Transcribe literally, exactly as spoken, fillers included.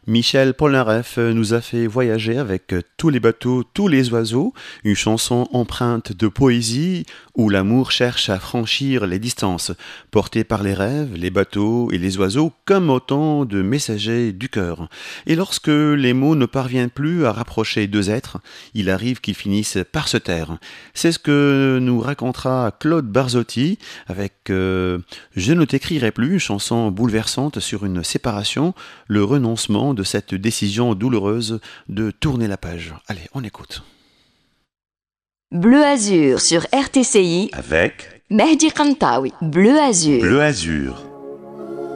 Michel Polnareff nous a fait voyager avec Tous les bateaux, tous les oiseaux, une chanson empreinte de poésie où l'amour cherche à franchir les distances, porté par les rêves, les bateaux et les oiseaux comme autant de messagers du cœur. Et lorsque les mots ne parviennent plus à rapprocher deux êtres, il arrive qu'ils finissent par se taire. C'est ce que nous racontera Claude Barzotti avec euh, Je ne t'écrirai plus, une chanson bouleversante sur une séparation, le renoncement de cette décision douloureuse de tourner la page. Allez, on écoute. Bleu Azur sur R T C I avec Mehdi Kantaoui. Bleu Azur. Bleu Azur.